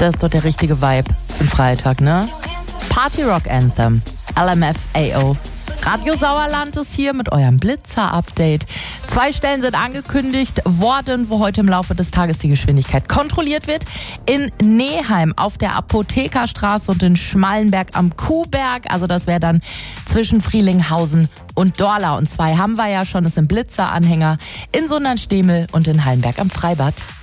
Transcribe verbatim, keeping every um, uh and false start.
Das ist doch der richtige Vibe für den Freitag, ne? Party Rock Anthem, L M F A O. Radio Sauerland ist hier mit eurem Blitzer-Update. Zwei Stellen sind angekündigt worden, wo heute im Laufe des Tages die Geschwindigkeit kontrolliert wird. In Neheim auf der Apothekerstraße und in Schmallenberg am Kuhberg. Also das wäre dann zwischen Frielinghausen und Dorla. Und zwei haben wir ja schon, das sind Blitzer-Anhänger in Sundern-Stemel und in Hallenberg am Freibad.